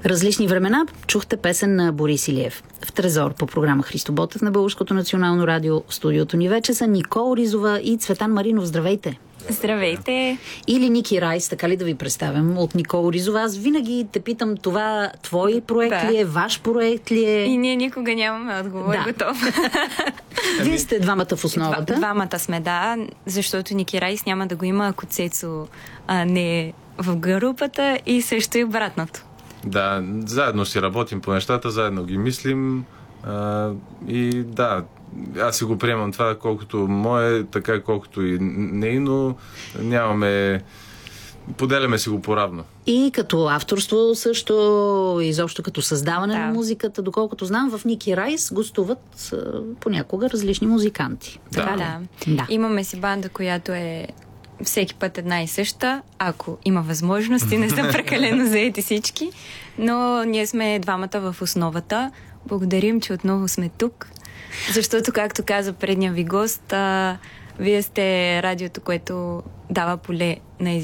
Различни времена чухте песен на Борис Илиев. В Трезор по програма Христо Ботев на Българското национално радио. В студиото ни вече са Никол Ризова и Цветан Маринов. Здравейте! Здравейте! Или Ники Райс, така ли да ви представям, от Никол Ризова. Аз винаги те питам, това твой проект ли е, ваш проект ли е? И ние никога нямаме отговор готов. Вие сте двамата в основата. Двамата сме, да, защото Ники Райс няма да го има, ако Цецо не е в групата и също и обратното. Да, заедно си работим по нещата, заедно ги мислим и да, аз си го приемам това колкото мое, така колкото и нейно, поделяме си го поравно. И като авторство също, изобщо като създаване на музиката, доколкото знам, в Ники Райс гостуват понякога различни музиканти. Да. Имаме си банда, която е всеки път една и съща, ако има възможности, не са прекалено заети всички, но ние сме двамата в основата. Благодарим, че отново сме тук, защото, както каза предния ви гост, вие сте радиото, което дава поле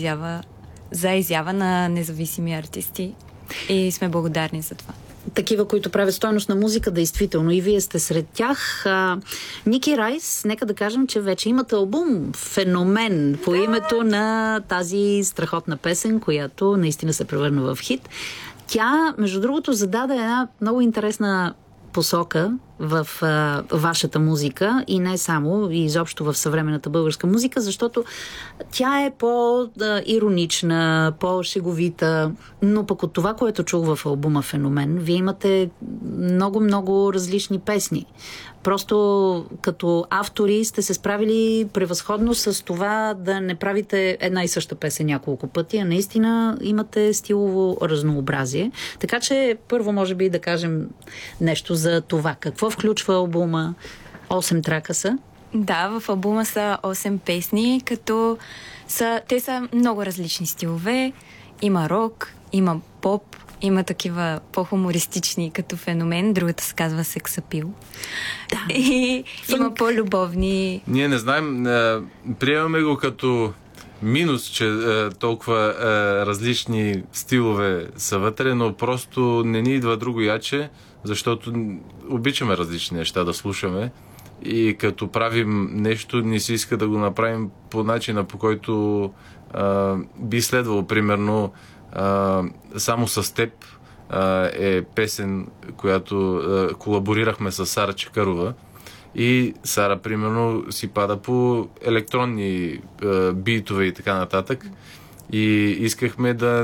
за изява на независими артисти и сме благодарни за това. Такива, които правят стойност на музика, действително. И вие сте сред тях. Ники Райс, нека да кажем, че вече имате албум "Феномен" по името на тази страхотна песен, която наистина се превърна в хит. Тя, между другото, зададе една много интересна посока в вашата музика и не само, и изобщо в съвременната българска музика, защото тя е по-иронична, по-шеговита, но пък от това, което чух в албума "Феномен", вие имате много различни песни. Просто като автори сте се справили превъзходно с това да не правите една и съща песен няколко пъти, а наистина имате стилово разнообразие. Така че първо може би да кажем нещо за това. Какво включва албума? 8 трака са? Да, в албума са 8 песни, като те са много различни стилове. Има рок, има поп, има такива по-хумористични като "Феномен", другата се казва "Сексапил". Да. И има по-любовни. Ние не знаем, приемаме го като минус, че толкова различни стилове са вътре, но просто не ни идва друго яче, защото обичаме различни неща да слушаме и като правим нещо, ни се иска да го направим по начина, по който би следвало. Примерно "Само с теб" е песен, която колаборирахме с Сара Чакърова, и Сара, примерно, си пада по електронни битове и така нататък. И искахме да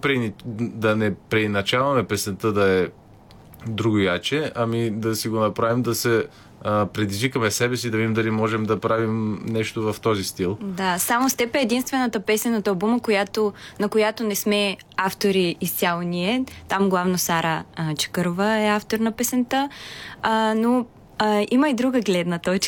не преиначаваме песента да е друго яче, ами да си го направим, да се предизвикаме себе си, да видим дали можем да правим нещо в този стил. Да, "Само с теб" е единствената песен от албума, на която не сме автори изцяло ние. Там главно Сара Чакърова е автор на песента, но има и друга гледна точка.